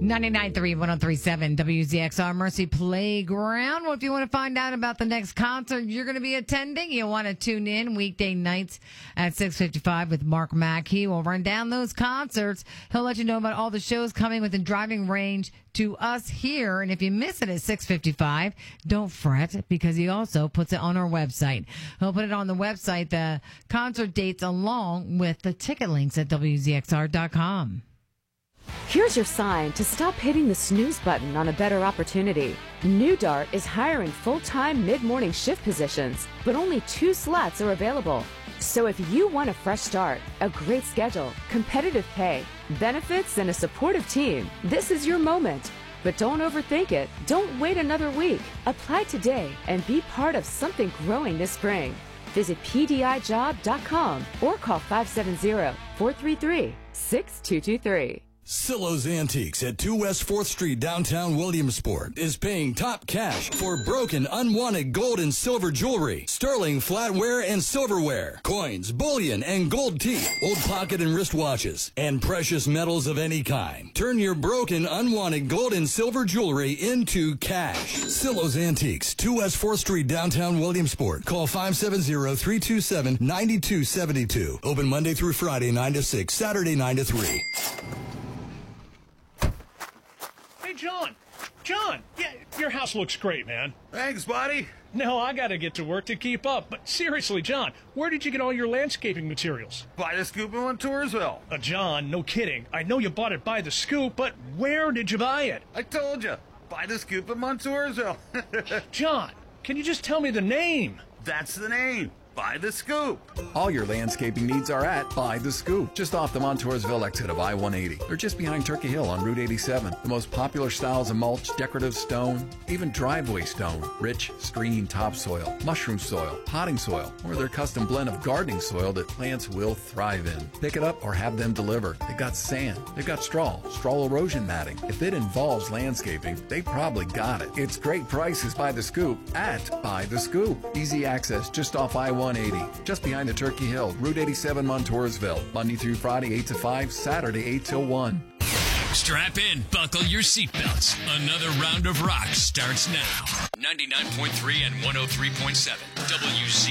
99.3, 103.7 WZXR Mercy Playground. Well, if you want to find out about the next concert you're going to be attending, you'll want to tune in weekday nights at 6:55 with Mark Mack. He will run down those concerts. He'll let you know about all the shows coming within driving range to us here. And if you miss it at 6:55, don't fret, because he also puts it on our website. He'll put it on the website, the concert dates, along with the ticket links at WZXR.com. Here's your sign to stop hitting the snooze button on a better opportunity. New Dart is hiring full-time mid-morning shift positions, but only 2 slots are available. So if you want a fresh start, a great schedule, competitive pay, benefits, and a supportive team, this is your moment. But don't overthink it. Don't wait another week. Apply today and be part of something growing this spring. Visit PDIjob.com or call 570-433-6223. Silo's Antiques at 2 West 4th Street, downtown Williamsport, is paying top cash for broken, unwanted gold and silver jewelry, sterling flatware and silverware, coins, bullion, and gold teeth, old pocket and wristwatches, and precious metals of any kind. Turn your broken, unwanted gold and silver jewelry into cash. Silo's Antiques, 2 West 4th Street, downtown Williamsport. Call 570-327-9272. Open Monday through Friday, 9 to 6, Saturday, 9 to 3. Hey, John, yeah, your house looks great, man. Thanks, buddy. No, I gotta get to work to keep up. But seriously, John, where did you get all your landscaping materials? By the Scoop in Montoursville. John, no kidding. I know you bought it by the Scoop, but where did you buy it? I told you, by the Scoop in Montoursville. John, can you just tell me the name? That's the name. By the Scoop. All your landscaping needs are at By the Scoop, just off the Montoursville exit of I-180. They're just behind Turkey Hill on Route 87. The most popular styles of mulch, decorative stone, even driveway stone, rich, screened topsoil, mushroom soil, potting soil, or their custom blend of gardening soil that plants will thrive in. Pick it up or have them deliver. They've got sand, they've got straw erosion matting. If it involves landscaping, they probably got it. It's great prices by the Scoop at By the Scoop. Easy access just off I-180, just behind the Turkey Hill, Route 87, Montoursville. Monday through Friday, 8 to 5, Saturday, 8 till 1. Strap in, buckle your seatbelts. Another round of rock starts now. 99.3 and 103.7 WZ.